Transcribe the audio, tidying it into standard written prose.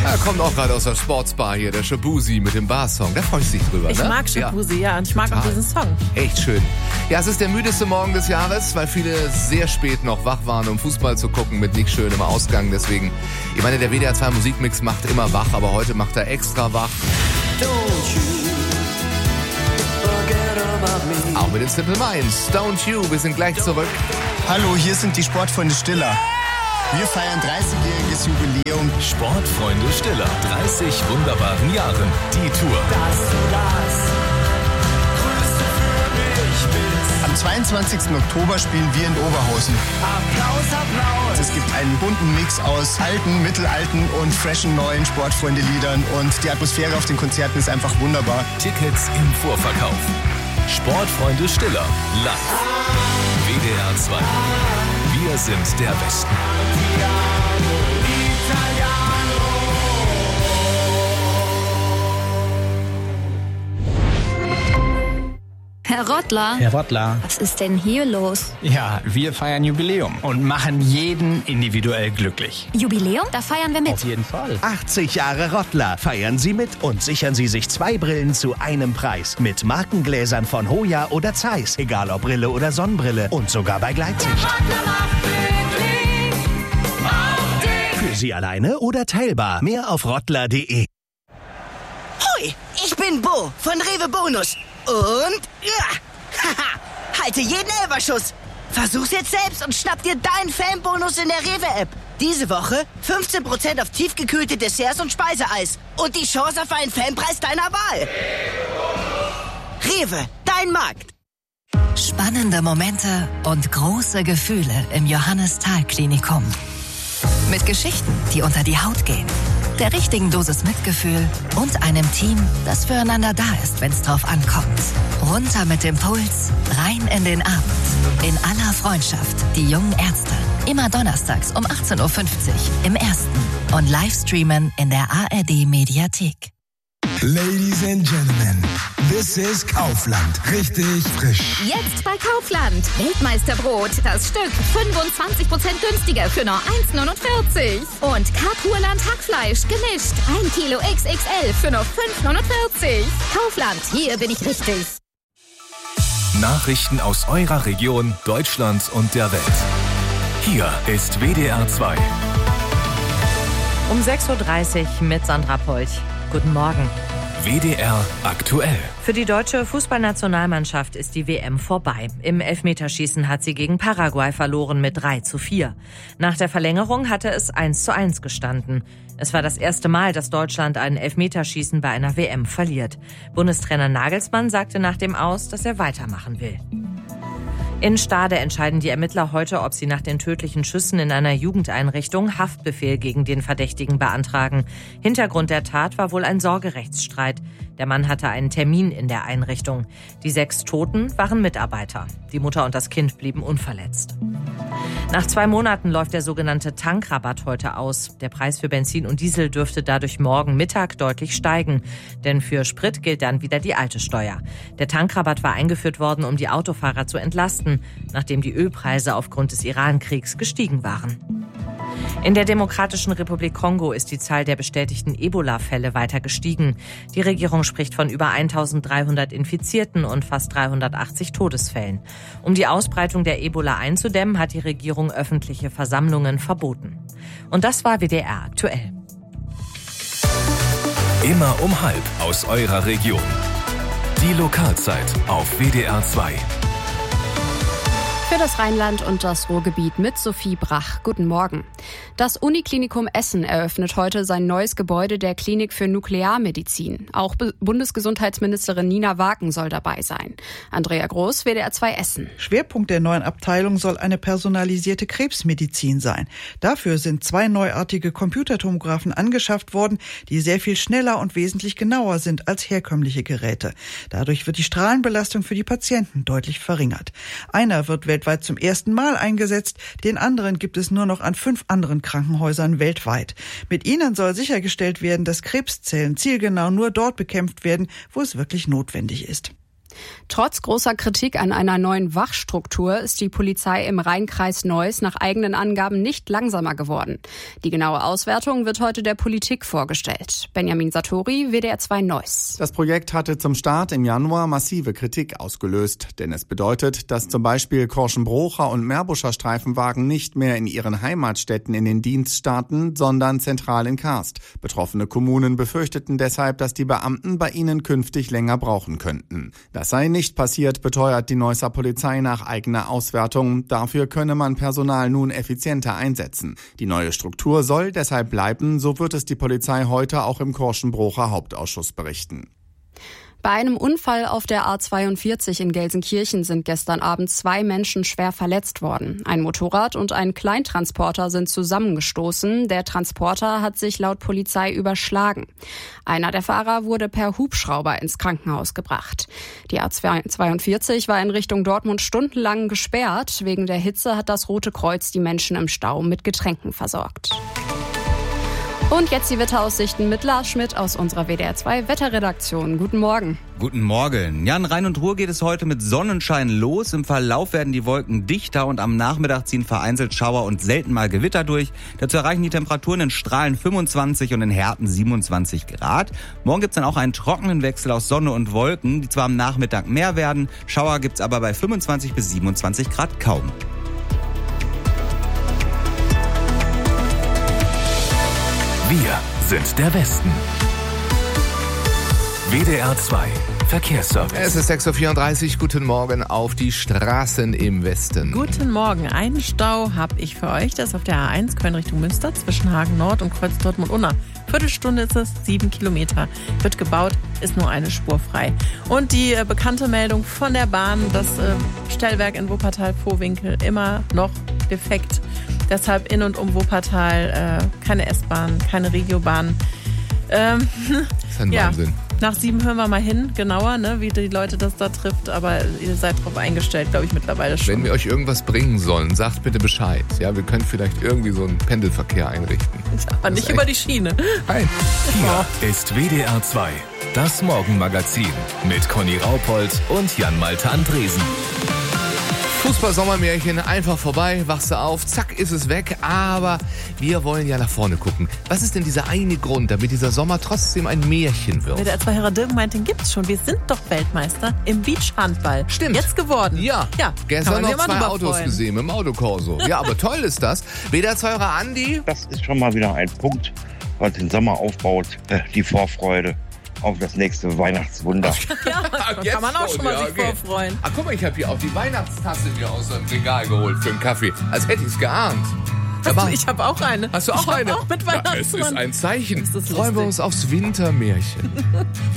Er kommt auch gerade aus der Sportsbar hier, der Shabuzi mit dem Bar-Song. Da freust du dich drüber, Ich ne? mag Shabuzi, ja, und ich mag auch diesen Song. Echt schön. Ja, es ist der müdeste Morgen des Jahres, weil viele sehr spät noch wach waren, um Fußball zu gucken mit nicht schönem Ausgang. Deswegen, ich meine, der WDR 2 Musikmix macht immer wach, aber heute macht er extra wach. Auch mit den Simple Minds. Don't You, wir sind gleich zurück. Hallo, hier sind die Sportfreunde Stiller. Wir feiern 30-jähriges Jubiläum. Sportfreunde Stiller, 30 wunderbaren Jahren. Die Tour. Am 22. Oktober spielen wir in Oberhausen. Applaus! Es gibt einen bunten Mix aus alten, mittelalten und freshen neuen Sportfreunde-Liedern. Und die Atmosphäre auf den Konzerten ist einfach wunderbar. Tickets im Vorverkauf. Sportfreunde Stiller, live. WDR 2. Wir sind der Westen. Herr Rottler. Herr Rottler. Was ist denn hier los? Ja, wir feiern Jubiläum und machen jeden individuell glücklich. Jubiläum? Da feiern wir mit. Auf jeden Fall. 80 Jahre Rottler. Feiern Sie mit und sichern Sie sich 2 Brillen zu einem Preis. Mit Markengläsern von Hoya oder Zeiss. Egal ob Brille oder Sonnenbrille. Und sogar bei Gleitsicht. Für Sie alleine oder teilbar. Mehr auf rottler.de. Hoi, ich bin Bo von Rewe Bonus. Und, ja, haha, halte jeden Elferschuss. Versuch's jetzt selbst und schnapp dir deinen Fanbonus in der Rewe-App. Diese Woche 15% auf tiefgekühlte Desserts und Speiseeis. Und die Chance auf einen Fanpreis deiner Wahl. Rewe, dein Markt. Spannende Momente und große Gefühle im Johannes-Thal-Klinikum. Mit Geschichten, die unter die Haut gehen. Der richtigen Dosis Mitgefühl und einem Team, das füreinander da ist, wenn es drauf ankommt. Runter mit dem Puls, rein in den Abend. In aller Freundschaft, die jungen Ärzte. Immer donnerstags um 18.50 Uhr im Ersten. Und livestreamen in der ARD-Mediathek. Ladies and Gentlemen, this is Kaufland. Richtig frisch. Jetzt bei Kaufland. Weltmeisterbrot. Das Stück 25% günstiger für nur 1,49. Und Karpurland Hackfleisch gemischt. 1 Kilo XXL für nur 5,49. Kaufland, hier bin ich richtig. Nachrichten aus eurer Region, Deutschland und der Welt. Hier ist WDR 2. Um 6.30 Uhr mit Sandra Polch. Guten Morgen. WDR aktuell. Für die deutsche Fußballnationalmannschaft ist die WM vorbei. Im Elfmeterschießen hat sie gegen Paraguay verloren mit 3:4. Nach der Verlängerung hatte es 1:1 gestanden. Es war das erste Mal, dass Deutschland ein Elfmeterschießen bei einer WM verliert. Bundestrainer Nagelsmann sagte nach dem Aus, dass er weitermachen will. In Stade entscheiden die Ermittler heute, ob sie nach den tödlichen Schüssen in einer Jugendeinrichtung Haftbefehl gegen den Verdächtigen beantragen. Hintergrund der Tat war wohl ein Sorgerechtsstreit. Der Mann hatte einen Termin in der Einrichtung. Die 6 Toten waren Mitarbeiter. Die Mutter und das Kind blieben unverletzt. Nach 2 Monaten läuft der sogenannte Tankrabatt heute aus. Der Preis für Benzin und Diesel dürfte dadurch morgen Mittag deutlich steigen. Denn für Sprit gilt dann wieder die alte Steuer. Der Tankrabatt war eingeführt worden, um die Autofahrer zu entlasten, nachdem die Ölpreise aufgrund des Iran-Kriegs gestiegen waren. In der Demokratischen Republik Kongo ist die Zahl der bestätigten Ebola-Fälle weiter gestiegen. Die Regierung spricht von über 1.300 Infizierten und fast 380 Todesfällen. Um die Ausbreitung der Ebola einzudämmen, hat die Regierung öffentliche Versammlungen verboten. Und das war WDR aktuell. Immer um 12:30 aus eurer Region. Die Lokalzeit auf WDR 2. Für das Rheinland und das Ruhrgebiet mit Sophie Brach. Guten Morgen. Das Uniklinikum Essen eröffnet heute sein neues Gebäude der Klinik für Nuklearmedizin. Auch Bundesgesundheitsministerin Nina Waken soll dabei sein. Andrea Groß, WDR 2 Essen. Schwerpunkt der neuen Abteilung soll eine personalisierte Krebsmedizin sein. Dafür sind 2 neuartige Computertomographen angeschafft worden, die sehr viel schneller und wesentlich genauer sind als herkömmliche Geräte. Dadurch wird die Strahlenbelastung für die Patienten deutlich verringert. Einer wird weltweit zum ersten Mal eingesetzt, den anderen gibt es nur noch an 5 anderen Krankenhäusern weltweit. Mit ihnen soll sichergestellt werden, dass Krebszellen zielgenau nur dort bekämpft werden, wo es wirklich notwendig ist. Trotz großer Kritik an einer neuen Wachstruktur ist die Polizei im Rheinkreis Neuss nach eigenen Angaben nicht langsamer geworden. Die genaue Auswertung wird heute der Politik vorgestellt. Benjamin Sartori, WDR 2 Neuss. Das Projekt hatte zum Start im Januar massive Kritik ausgelöst, denn es bedeutet, dass zum Beispiel Korschenbrocher und Meerbuscher Streifenwagen nicht mehr in ihren Heimatstädten in den Dienst starten, sondern zentral in Karst. Betroffene Kommunen befürchteten deshalb, dass die Beamten bei ihnen künftig länger brauchen könnten. Das sei nicht passiert, beteuert die Neusser Polizei nach eigener Auswertung. Dafür könne man Personal nun effizienter einsetzen. Die neue Struktur soll deshalb bleiben, so wird es die Polizei heute auch im Korschenbrocher Hauptausschuss berichten. Bei einem Unfall auf der A42 in Gelsenkirchen sind gestern Abend 2 Menschen schwer verletzt worden. Ein Motorrad und ein Kleintransporter sind zusammengestoßen. Der Transporter hat sich laut Polizei überschlagen. Einer der Fahrer wurde per Hubschrauber ins Krankenhaus gebracht. Die A42 war in Richtung Dortmund stundenlang gesperrt. Wegen der Hitze hat das Rote Kreuz die Menschen im Stau mit Getränken versorgt. Und jetzt die Wetteraussichten mit Lars Schmidt aus unserer WDR 2 Wetterredaktion. Guten Morgen. Guten Morgen. Ja, in Rhein und Ruhr geht es heute mit Sonnenschein los. Im Verlauf werden die Wolken dichter und am Nachmittag ziehen vereinzelt Schauer und selten mal Gewitter durch. Dazu erreichen die Temperaturen in Strahlen 25 und in Herten 27 Grad. Morgen gibt's dann auch einen trockenen Wechsel aus Sonne und Wolken, die zwar am Nachmittag mehr werden. Schauer gibt's aber bei 25 bis 27 Grad kaum. Wir sind der Westen. WDR 2 Verkehrsservice. Es ist 6.34 Uhr. Guten Morgen auf die Straßen im Westen. Guten Morgen. Einen Stau habe ich für euch. Das ist auf der A1 Köln Richtung Münster zwischen Hagen Nord und Kreuz Dortmund-Unna. Viertelstunde ist es, 7 Kilometer. Wird gebaut, ist nur eine Spur frei. Und die bekannte Meldung von der Bahn, das Stellwerk in Wuppertal-Vohwinkel immer noch defekt. Deshalb in und um Wuppertal keine S-Bahn, keine Regiobahn. Das ist ein Wahnsinn. Nach 7 hören wir mal hin, genauer, ne, wie die Leute das da trifft. Aber ihr seid drauf eingestellt, glaube ich, mittlerweile schon. Wenn wir euch irgendwas bringen sollen, sagt bitte Bescheid. Ja, wir können vielleicht irgendwie so einen Pendelverkehr einrichten. Aber nicht über die Schiene. Nein. Hier ist WDR 2, das Morgenmagazin mit Conny Raupold und Jan-Malte Andresen. Fußball-Sommermärchen, einfach vorbei, wachst du auf, zack, ist es weg. Aber wir wollen ja nach vorne gucken. Was ist denn dieser eine Grund, damit dieser Sommer trotzdem ein Märchen wird? Der zwei Hörer Dirk meint, den gibt's schon. Wir sind doch Weltmeister im Beachhandball. Stimmt. Jetzt geworden. Ja. Gestern noch 2 Autos gesehen mit dem Autokorso. Ja, aber toll ist das. WDR 2 Hörer Andi. Das ist schon mal wieder ein Punkt, was den Sommer aufbaut. Die Vorfreude auf das nächste Weihnachtswunder. Ja, da kann man auch schon mal sich vorfreuen. Ach, guck mal, ich habe hier auch die Weihnachtstasse mir aus dem Regal geholt für einen Kaffee. Als hätte ich es geahnt. Ich habe auch eine. Hast du auch eine? Auch mit Weihnachtsmann. Es ist ein Zeichen. Freuen wir uns aufs Wintermärchen.